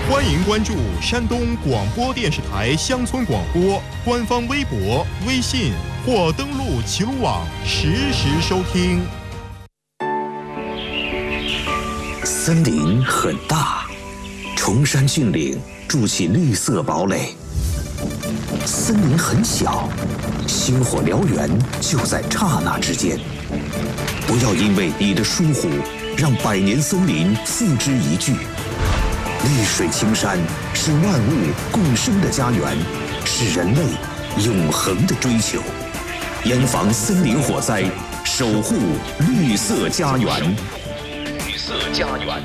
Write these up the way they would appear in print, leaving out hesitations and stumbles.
欢迎关注山东广播电视台乡村广播官方微博、微信或登录齐鲁网实时收听。 森林很大，崇山峻岭筑起绿色堡垒；森林很小，星火燎原就在刹那之间。不要因为你的疏忽，让百年森林付之一炬。绿水青山是万物共生的家园，是人类永恒的追求。严防森林火灾，守护绿色家园。绿色家园。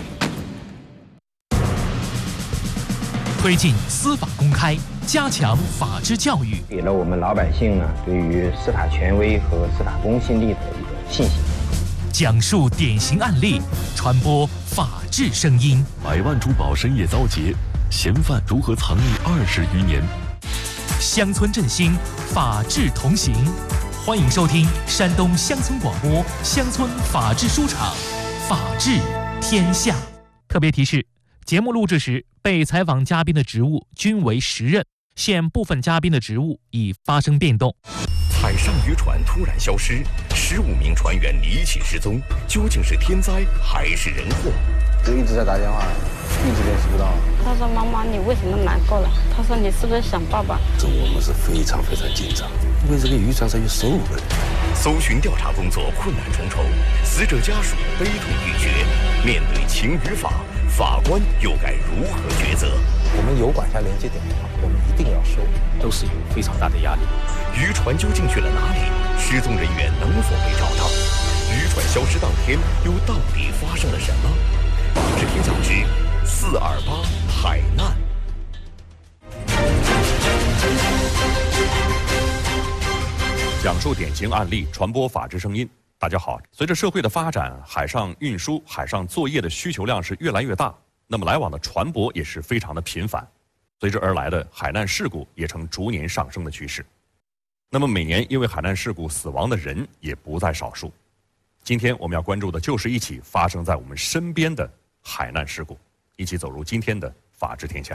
推进司法公开，加强法治教育， 给了我们老百姓呢对于司法权威和司法公信力的一个信心。 讲述典型案例，传播法治声音。 百万珠宝深夜遭劫，嫌犯如何藏匿20余年？ 乡村振兴，法治同行。欢迎收听山东乡村广播乡村法治书场，法治天下。特别提示：节目录制时，被采访嘉宾的职务均为实任，现部分嘉宾的职务已发生变动。 海上渔船突然消失，15名船员离奇失踪，究竟是天灾还是人祸？ 就一直在打电话，一直联系不到。 他说：“妈妈，你为什么难过了？”他说：“你是不是想爸爸？” 我们是非常紧张，因为这个渔船上有15个人。 搜寻调查工作困难重重，死者家属悲痛欲绝。面对情与法，法官又该如何抉择？ 我们有管辖联系点的话，我们一定要收， 都是有非常大的压力。 渔船究竟去了哪里？失踪人员能否被找到？渔船消失当天又到底发生了什么？法治天下之428海难。 讲述典型案例，传播法治声音。大家好，随着社会的发展，海上运输、海上作业的需求量是越来越大，那么来往的船舶也是非常的频繁，随之而来的海难事故也呈逐年上升的趋势。那么每年因为海难事故死亡的人也不在少数。今天我们要关注的就是一起发生在我们身边的海难事故，一起走入今天的法治天下。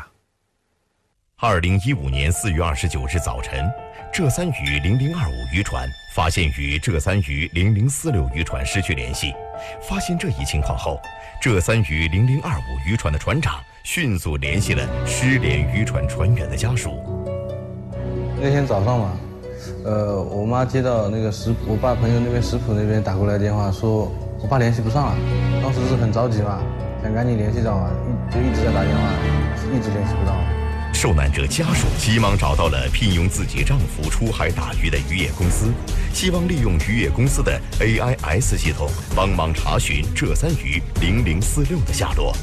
2015年4月29日早晨，浙三渔0025渔船发现与浙三渔0046渔船失去联系。发现这一情况后，浙三渔0025渔船的船长迅速联系了失联渔船船员的家属。 那天早上嘛，我妈接到那个我爸朋友那边食谱那边打过来电话，说我爸联系不上了。当时是很着急嘛，想赶紧联系上嘛，就一直在打电话，一直联系不到。 受难者家属急忙找到了聘用自己丈夫出海打鱼的渔业公司，希望利用渔业公司的 AIS 系统帮忙查询浙三渔0046的下落。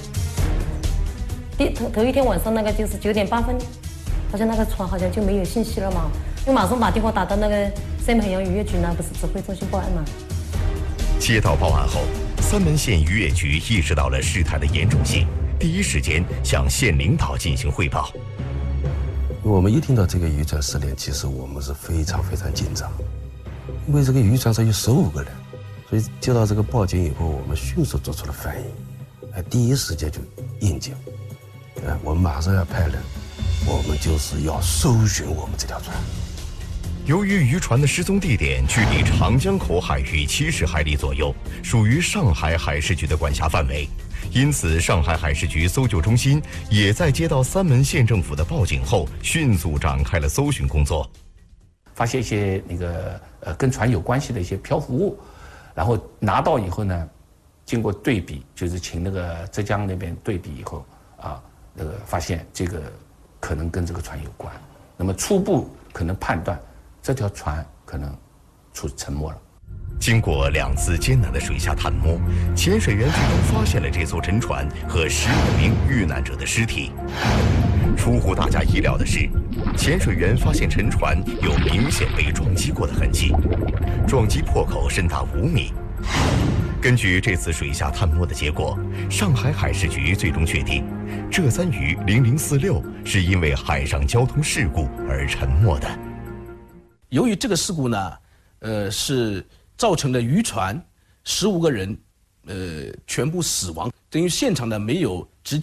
头一天晚上那个就是9点8分，好像那个船好像就没有信息了嘛，就马上把电话打到那个三门海洋渔业局呢，不是指挥中心报案嘛。 接到报案后，三门县渔业局意识到了事态的严重性，第一时间向县领导进行汇报。 我们一听到这个渔船失联，其实我们是非常紧张，因为这个渔船上有15个人，所以接到这个报警以后，我们迅速做出了反应，第一时间就应急，我们马上要派人，我们就是要搜寻我们这条船。 由于渔船的失踪地点距离长江口海域70海里左右，属于上海海事局的管辖范围，因此上海海事局搜救中心也在接到三门县政府的报警后，迅速展开了搜寻工作。 发现一些跟船有关系的一些漂浮物，然后拿到以后呢，经过对比，就是请那个浙江那边对比以后发现这个可能跟这个船有关，那么初步可能判断这条船可能沉没了。 经过2次艰难的水下探摸，潜水员最终发现了这艘沉船和15名遇难者的尸体。出乎大家意料的是，潜水员发现沉船有明显被撞击过的痕迹，撞击破口深达5米。根据这次水下探摸的结果，上海海事局最终确定，浙三渔0046是因为海上交通事故而沉没的。 由于这个事故呢，是造成了渔船15个人全部死亡，等于现场呢没有